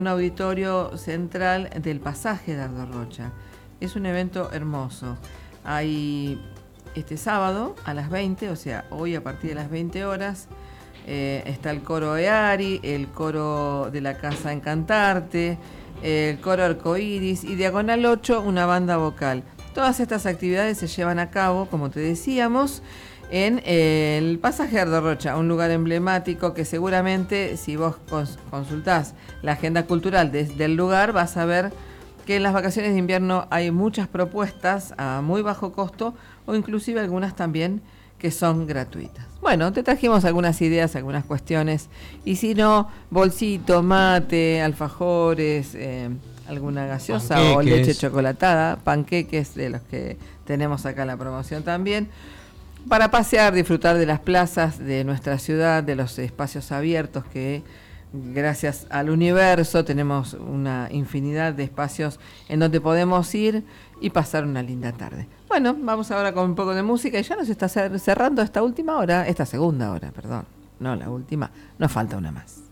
un auditorio central del pasaje de Ardo Rocha. Es un evento hermoso. Hay este sábado a las 20, o sea, hoy a partir de las 20 horas, está el coro Eari, el coro de la Casa Encantarte, el coro Arcoiris y Diagonal 8, una banda vocal. Todas estas actividades se llevan a cabo, como te decíamos, en el pasaje de Ardo Rocha, un lugar emblemático que seguramente, si vos consultás la agenda cultural desde el lugar, vas a ver que en las vacaciones de invierno hay muchas propuestas a muy bajo costo o inclusive algunas también que son gratuitas. Bueno, te trajimos algunas ideas, algunas cuestiones, y si no, bolsito, mate, alfajores, alguna gaseosa panqueques, o leche chocolatada, panqueques de los que tenemos acá en la promoción también, para pasear, disfrutar de las plazas de nuestra ciudad, de los espacios abiertos que gracias al universo tenemos una infinidad de espacios en donde podemos ir y pasar una linda tarde. Bueno, vamos ahora con un poco de música y ya nos está cerrando esta segunda hora, perdón, no la última, nos falta una más.